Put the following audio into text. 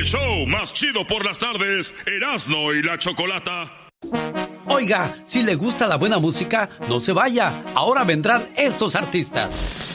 show más chido por las tardes, Erasmo y la Chocolata. Oiga, si le gusta la buena música, no se vaya. Ahora vendrán estos artistas.